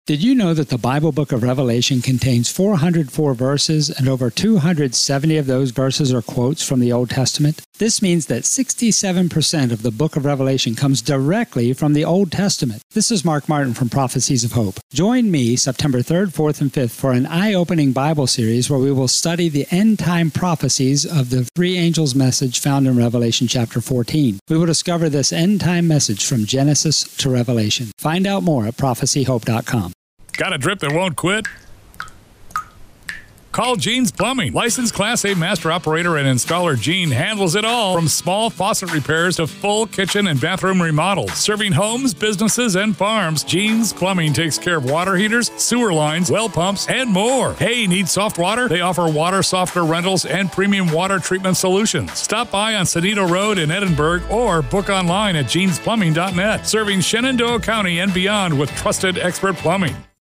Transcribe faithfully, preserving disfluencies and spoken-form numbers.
Did you know that the Bible book of Revelation contains four hundred four verses and over two hundred seventy of those verses are quotes from the Old Testament? This means that sixty-seven percent of the book of Revelation comes directly from the Old Testament. This is Mark Martin from Prophecies of Hope. Join me September third, fourth, and fifth for an eye-opening Bible series where we will study the end-time prophecies of the three angels' message found in Revelation chapter fourteen. We will discover this end-time message from Genesis to Revelation. Find out more at prophecy hope dot com. Got a drip that won't quit? Call Gene's Plumbing. Licensed Class A master operator and installer Gene handles it all, from small faucet repairs to full kitchen and bathroom remodels. Serving homes, businesses, and farms, Gene's Plumbing takes care of water heaters, sewer lines, well pumps, and more. Hey, need soft water? They offer water softener rentals and premium water treatment solutions. Stop by on Sonito Road in Edinburgh or book online at jeans plumbing dot net. Serving Shenandoah County and beyond with trusted expert plumbing.